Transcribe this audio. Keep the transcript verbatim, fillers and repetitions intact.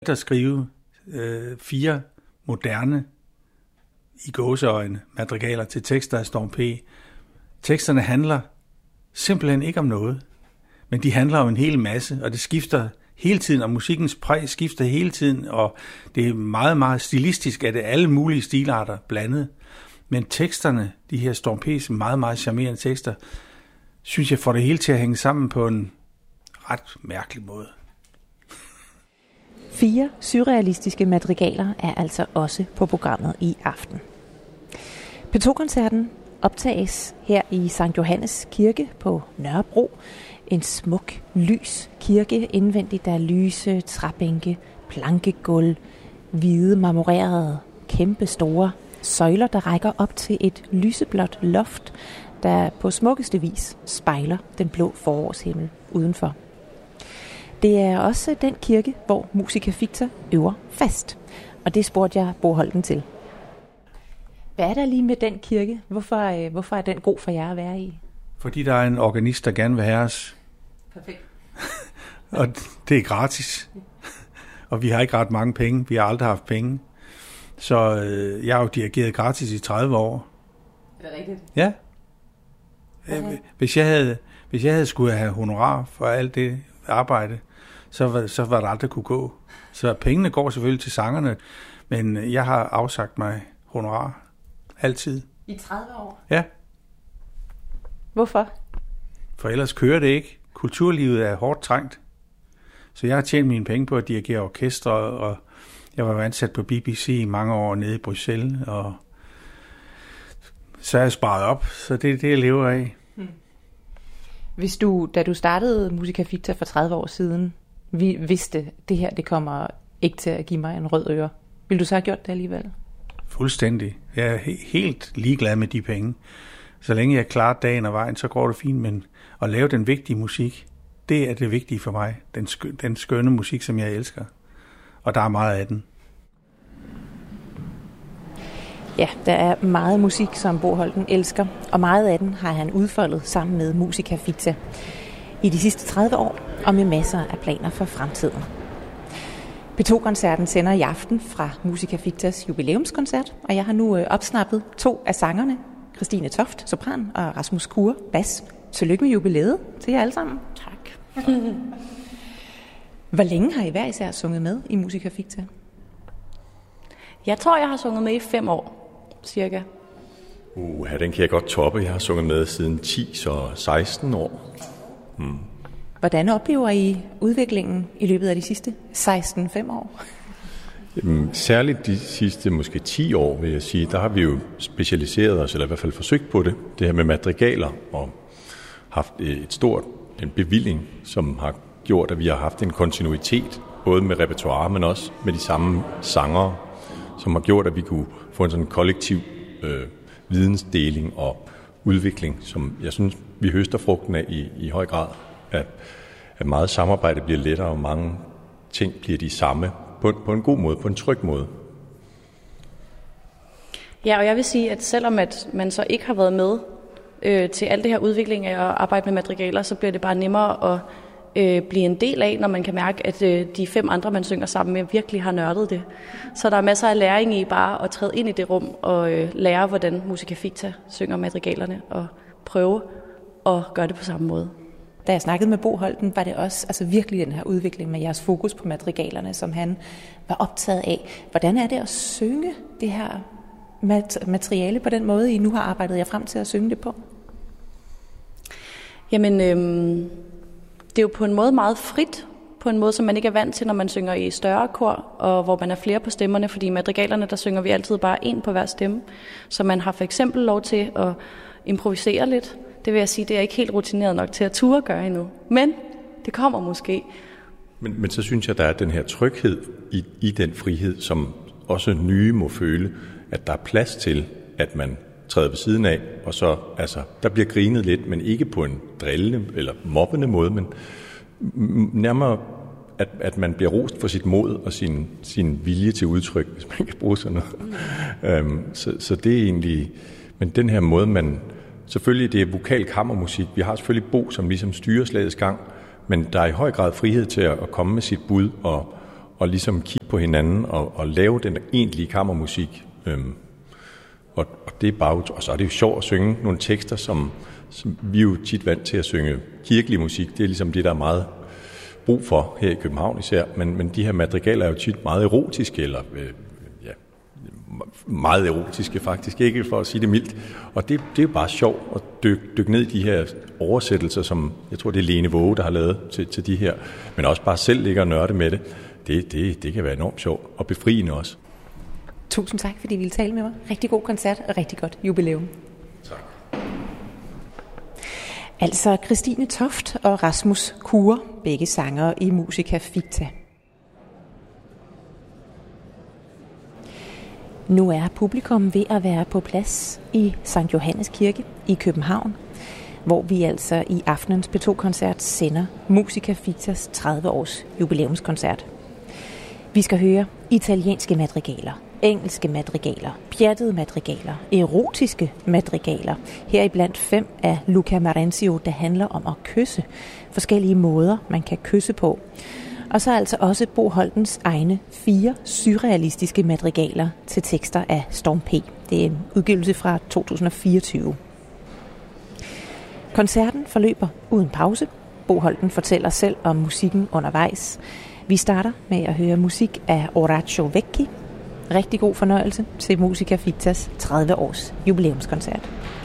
at skrive øh, fire moderne, i gåseøjne, madrigaler til tekster af Storm P. Teksterne handler simpelthen ikke om noget, men de handler om en hel masse, og det skifter hele tiden, og musikkens præg skifter hele tiden, og det er meget, meget stilistisk, at det er alle mulige stilarter blandet. Men teksterne, de her Storm P's meget, meget charmerende tekster, synes jeg får det hele til at hænge sammen på en ret mærkelig måde. Fire surrealistiske madrigaler er altså også på programmet i aften. P to-koncerten optages her i Sankt Johannes Kirke på Nørrebro. En smuk, lys kirke indvendigt, der er lyse træbænke, plankegulv, hvide marmorerede, kæmpe store søjler, der rækker op til et lyseblåt loft, der på smukkeste vis spejler den blå forårshimmel udenfor. Det er også den kirke, hvor Musica Ficta øver fast, og det spurgte jeg Bo Holten til. Hvad er der lige med den kirke? Hvorfor, hvorfor er den god for jer at være i? Fordi der er en organist, der gerne vil have os. Perfekt. Og det er gratis. Og vi har ikke ret mange penge. Vi har aldrig haft penge. Så øh, jeg har jo dirigeret gratis i tredive år. Er det rigtigt? Ja. Okay. Hvis jeg havde, hvis jeg havde skulle have honorar for alt det arbejde, så var, så var det aldrig kunne gå. Så pengene går selvfølgelig til sangerne, men jeg har afsagt mig honorar. Altid. I tredive år? Ja. Hvorfor? For ellers kører det ikke. Kulturlivet er hårdt trængt. Så jeg har tjent mine penge på at dirigere orkestre, og jeg var ansat på B B C i mange år nede i Bruxelles, og så er jeg sparet op, så det er det, jeg lever af. Hmm. Hvis du, da du startede Musica Ficta for tredive år siden, vi vidste, det her det kommer ikke til at give mig en rød øre, ville du så have gjort det alligevel? Fuldstændig. Jeg er he- helt ligeglad med de penge. Så længe jeg klarer dagen og vejen, så går det fint, men at lave den vigtige musik, det er det vigtige for mig. Den, skø- den skønne musik, som jeg elsker. Og der er meget af den. Ja, der er meget musik, som Bo Holten elsker, og meget af den har han udfoldet sammen med Musica Ficta i de sidste tredive år, og med masser af planer for fremtiden. P to-koncerten sender i aften fra Musica Fictas jubilæumskoncert, og jeg har nu opsnappet to af sangerne, Christine Toft, sopran, og Rasmus Kure, bas. Tillykke med jubilæet til jer alle sammen. Tak. Hvor længe har I hver især sunget med i Musica Ficta? Jeg tror, jeg har sunget med i fem år, cirka. Uh, den kan jeg godt toppe. Jeg har sunget med siden ti, så seksten år. Hmm. Hvordan oplever I udviklingen i løbet af de sidste seksten fem år? Jamen, særligt de sidste måske ti år, vil jeg sige, der har vi jo specialiseret os, eller i hvert fald forsøgt på det, det her med madrigaler, og haft et stort en bevilling, som har gjort, at vi har haft en kontinuitet, både med repertoire, men også med de samme sangere, som har gjort, at vi kunne få en sådan kollektiv øh, vidensdeling og udvikling, som jeg synes, vi høster frugten af i, i høj grad. At, at meget samarbejde bliver lettere, og mange ting bliver de samme på, på en god måde, på en tryg måde. Ja, og jeg vil sige, at selvom at man så ikke har været med øh, til alt det her udvikling af at arbejde med madrigaler, så bliver det bare nemmere at øh, blive en del af, når man kan mærke, at øh, de fem andre, man synger sammen med, virkelig har nørdet det. Så der er masser af læring i bare at træde ind i det rum og øh, lære, hvordan Musica Ficta synger madrigalerne, og prøve at gøre det på samme måde. Da jeg snakkede med Bo Holten, var det også altså virkelig den her udvikling med jeres fokus på madrigalerne, som han var optaget af. Hvordan er det at synge det her mat- materiale på den måde, I nu har arbejdet jer frem til at synge det på? Jamen, øhm, det er jo på en måde meget frit, på en måde, som man ikke er vant til, når man synger i større kor, og hvor man er flere på stemmerne, fordi i madrigalerne, der synger vi altid bare en på hver stemme. Så man har for eksempel lov til at improvisere lidt. Det vil jeg sige, det er ikke helt rutineret nok til at ture gøre endnu. Men det kommer måske. Men, men så synes jeg, der er den her tryghed i, i den frihed, som også nye må føle, at der er plads til, at man træder ved siden af, og så, altså, der bliver grinet lidt, men ikke på en drillende eller mobbende måde, men nærmere, at, at man bliver rost for sit mod og sin, sin vilje til udtryk, hvis man kan bruge sådan noget. Mm. øhm, så, så det er egentlig, men den her måde, man, selvfølgelig det er vokalkammermusik, vi har selvfølgelig Bo, som ligesom styrer slagets gang, men der er i høj grad frihed til at, at komme med sit bud og, og ligesom kigge på hinanden og, og lave den egentlige kammermusik. Øhm, og, og det er bare, og så er det jo sjovt at synge nogle tekster, som, som vi er jo tit vant til at synge kirkelig musik. Det er ligesom det, der er meget brug for her i København især. Men, men de her madrigaler er jo tit meget erotiske, eller øh, ja, meget erotiske faktisk, ikke for at sige det mildt. Og det, det er jo bare sjovt at dykke, dykke ned i de her oversættelser, som jeg tror, det er Lene Våge, der har lavet til, til de her. Men også bare selv ligge og nørde med det. Det, det. det kan være enormt sjovt og befriende også. Tusind tak, fordi I ville tale med mig. Rigtig god koncert og rigtig godt jubilæum. Tak. Altså Christine Toft og Rasmus Kure, begge sangere i Musica Ficta. Nu er publikum ved at være på plads i Sankt Johannes Kirke i København, hvor vi altså i aftenens P to-koncert sender Musica Fictas tredive års jubilæumskoncert. Vi skal høre italienske madrigaler, engelske madrigaler, pjattede madrigaler, erotiske madrigaler. Heriblandt fem af Luca Marenzio, der handler om at kysse. Forskellige måder, man kan kysse på. Og så altså også Bo Holtens egne fire surrealistiske madrigaler til tekster af Storm P. Det er en udgivelse fra to tusind og fireogtyve. Koncerten forløber uden pause. Bo Holten fortæller selv om musikken undervejs. Vi starter med at høre musik af Orazio Vecchi. Rigtig god fornøjelse til Musica Fictas tredive års jubilæumskoncert.